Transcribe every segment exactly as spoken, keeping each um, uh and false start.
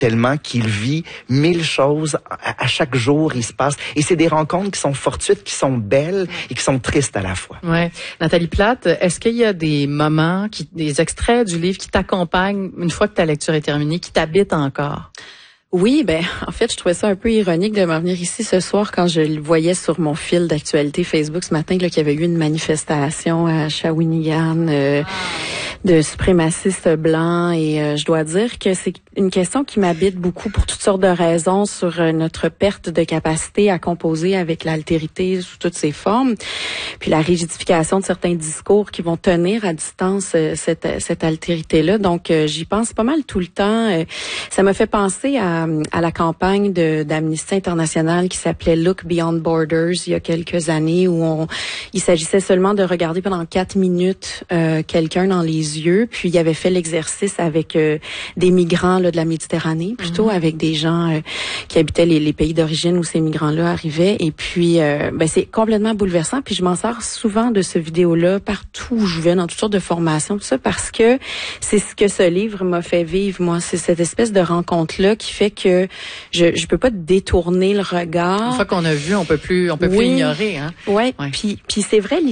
tellement qu'il vit mille choses à, à chaque jour, il se passe. Et c'est des rencontres qui sont fortuites, qui sont belles et qui sont tristes à la fois. Ouais. Nathalie Plate, est-ce qu'il y a des moments, qui, des extraits du livre qui t'accompagnent une fois que ta lecture est terminée, qui t'habitent encore? Oui, ben en fait, je trouvais ça un peu ironique de m'en venir ici ce soir quand je le voyais sur mon fil d'actualité Facebook ce matin là, qu'il y avait eu une manifestation à Shawinigan euh, de suprémacistes blancs et euh, je dois dire que c'est une question qui m'habite beaucoup pour toutes sortes de raisons sur euh, notre perte de capacité à composer avec l'altérité sous toutes ses formes, puis la rigidification de certains discours qui vont tenir à distance euh, cette cette altérité-là. Donc euh, j'y pense pas mal tout le temps. Euh, ça m'a fait penser à à la campagne de d'Amnesty International qui s'appelait Look Beyond Borders il y a quelques années où on il s'agissait seulement de regarder pendant quatre minutes euh, quelqu'un dans les yeux, puis il avait fait l'exercice avec euh, des migrants là de la Méditerranée, plutôt mm-hmm. avec des gens euh, qui habitaient les, les pays d'origine où ces migrants-là arrivaient et puis euh, ben c'est complètement bouleversant, puis je m'en sers souvent de ce vidéo-là partout où je vais dans toutes sortes de formations tout ça parce que c'est ce que ce livre m'a fait vivre moi, c'est cette espèce de rencontre-là qui fait que je je peux pas détourner le regard. Une fois qu'on a vu, on peut plus on peut oui. plus ignorer hein. Ouais, ouais. Puis puis c'est vrai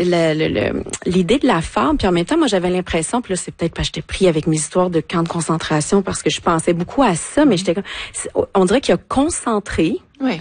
l'idée de la femme, puis en même temps moi j'avais l'impression, puis là c'est peut-être parce que j'étais pris avec mes histoires de camps de concentration parce que je pensais beaucoup à ça, mais j'étais on dirait qu'il a concentré Oui.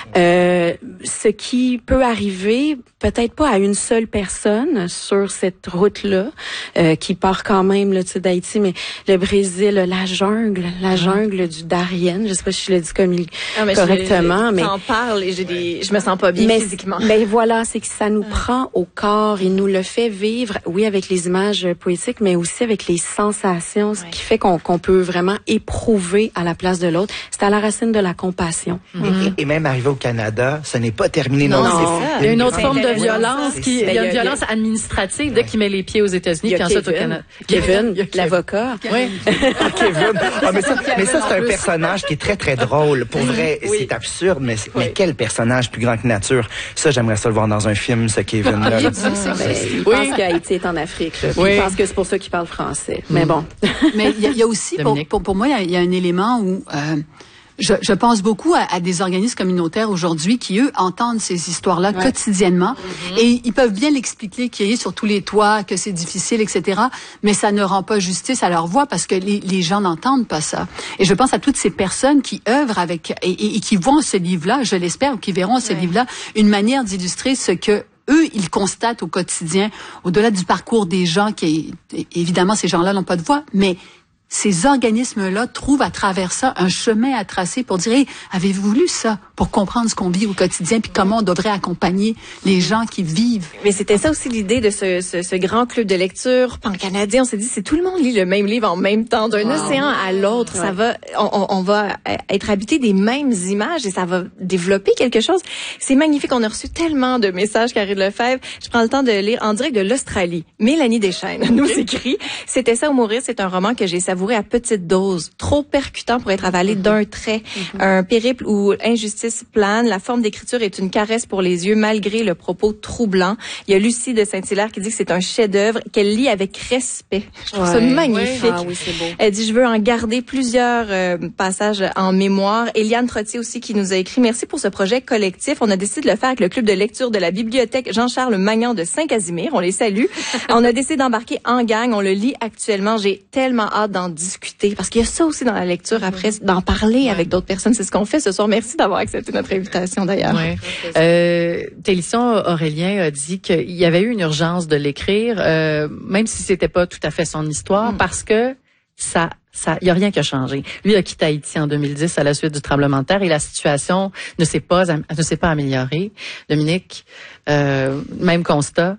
Euh, ce qui peut arriver, peut-être pas à une seule personne sur cette route-là, euh, qui part quand même là, tu sais, d'Haïti, mais le Brésil, la jungle, la jungle du Darien, je sais pas si je le dis comme il, ah, mais correctement, je, mais t'en parle et j'ai des, je me sens pas bien mais, physiquement. Mais voilà, c'est que ça nous prend au corps, il nous le fait vivre, oui, avec les images poétiques, mais aussi avec les sensations, ce ouais. qui fait qu'on qu'on peut vraiment éprouver à la place de l'autre. C'est à la racine de la compassion. Mm-hmm. Et même arrivé au Canada, ce n'est pas terminé. Non, non, non. C'est ça. Il y a une autre c'est forme de violence qui, il y a une violence a, administrative dès qu'il met les pieds aux États-Unis puis ensuite au Canada. Kevin, l'avocat. Oui. Kevin. Ah, mais ça, mais ça c'est un personnage qui est très très drôle. Pour vrai, oui. c'est absurde, mais, oui. mais quel personnage plus grand que nature. Ça, j'aimerais ça le voir dans un film, ce Kevin-là. Il pense qu'Haïti est en Afrique. Là. Oui. Il pense que c'est pour ça qu'il parle français. Mais bon. Mais il y, y a aussi, pour, pour, pour moi, il y, y a un élément où euh, je, je pense beaucoup à, à des organismes communautaires aujourd'hui qui, eux, entendent ces histoires-là ouais. quotidiennement. Mm-hmm. Et ils peuvent bien l'expliquer, qu'il est sur tous les toits, que c'est difficile, et cetera. Mais ça ne rend pas justice à leur voix parce que les, les gens n'entendent pas ça. Et je pense à toutes ces personnes qui œuvrent avec et, et, et qui voient ce livre-là, je l'espère, ou qui verront ce ouais. livre-là, une manière d'illustrer ce que eux, ils constatent au quotidien, au-delà du parcours des gens qui, évidemment, ces gens-là n'ont pas de voix, mais ces organismes-là trouvent à travers ça un chemin à tracer pour dire hey, « Avez-vous lu ça? » pour comprendre ce qu'on vit au quotidien puis comment on devrait accompagner les gens qui vivent. Mais c'était ça aussi l'idée de ce, ce, ce grand club de lecture pan-canadien. On s'est dit, si tout le monde lit le même livre en même temps, d'un wow. océan à l'autre, ouais. ça va, on, on va être habité des mêmes images et ça va développer quelque chose. C'est magnifique. On a reçu tellement de messages, Karine Lefebvre. Je prends le temps de lire en direct de l'Australie. Mélanie Deschênes nous écrit « C'était ça ou mourir », c'est un roman que j'ai savouré à petite dose, trop percutant pour être avalé mm-hmm. d'un trait. Mm-hmm. Un périple où injustice plane, la forme d'écriture est une caresse pour les yeux malgré le propos troublant. Il y a Lucie de Saint-Hilaire qui dit que c'est un chef-d'œuvre qu'elle lit avec respect. Je trouve ouais. ça magnifique. Ouais. Ah oui, c'est beau. Elle dit je veux en garder plusieurs euh, passages en mémoire. Eliane Trottier aussi qui nous a écrit merci pour ce projet collectif. On a décidé de le faire avec le club de lecture de la bibliothèque Jean-Charles Magnan de Saint-Casimir. On les salue. On a décidé d'embarquer en gang. On le lit actuellement. J'ai tellement hâte d'en discuter parce qu'il y a ça aussi dans la lecture après, d'en parler ouais. avec d'autres personnes. C'est ce qu'on fait ce soir. Merci d'avoir accepté notre invitation d'ailleurs. Ouais. Euh, Télisson Aurélien a dit qu'il y avait eu une urgence de l'écrire, euh, même si c'était pas tout à fait son histoire, mm. parce que ça, ça, il y a rien qui a changé. Lui a quitté Haïti en deux mille dix à la suite du tremblement de terre et la situation ne s'est pas, ne s'est pas améliorée. Dominique, euh, même constat.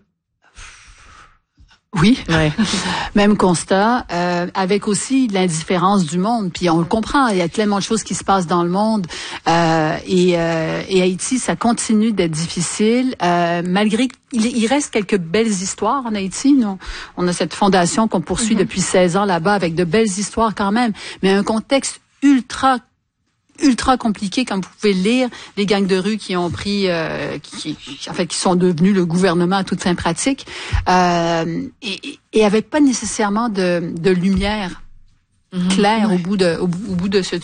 Oui, ouais. Même constat, euh, avec aussi l'indifférence du monde. Puis on le comprend, il y a tellement de choses qui se passent dans le monde. Euh, et, euh, et Haïti, ça continue d'être difficile, euh, malgré qu'il il reste quelques belles histoires en Haïti. Nous, on a cette fondation qu'on poursuit mm-hmm. depuis seize ans là-bas avec de belles histoires quand même, mais un contexte ultra ultra compliqué, comme vous pouvez le lire, des gangs de rue qui ont pris, euh, qui, qui, en fait, qui sont devenus le gouvernement à toute fin pratique, euh, et, et avec pas nécessairement de, de lumière claire mm-hmm. ouais. au bout de, au, au bout de ce